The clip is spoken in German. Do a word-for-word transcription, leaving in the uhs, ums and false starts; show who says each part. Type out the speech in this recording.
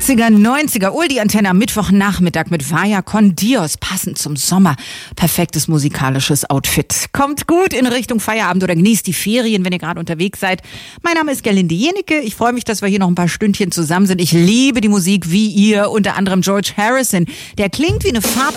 Speaker 1: achtziger, neunziger, Uldi Antenne am Mittwochnachmittag mit Vaya con Dios, passend zum Sommer. Perfektes musikalisches Outfit. Kommt gut in Richtung Feierabend oder genießt die Ferien, wenn ihr gerade unterwegs seid. Mein Name ist Gerlinde Jenecke. Ich freue mich, dass wir hier noch ein paar Stündchen zusammen sind. Ich liebe die Musik wie ihr, unter anderem George Harrison. Der klingt wie eine Farb